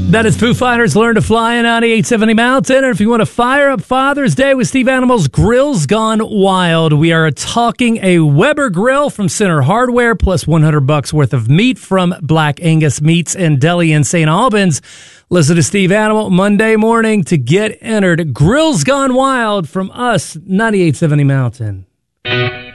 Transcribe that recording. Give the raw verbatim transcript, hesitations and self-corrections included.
That is Foo Fighters, Learn to Fly in ninety-eight seventy Mountain. And if you want to fire up Father's Day with Steve Animals, Grills Gone Wild. We are talking a Weber grill from Center Hardware, plus one hundred bucks worth of meat from Black Angus Meats and Deli in Saint Albans. Listen to Steve Animal Monday morning to get entered. Grills Gone Wild from us, ninety-eight seventy Mountain.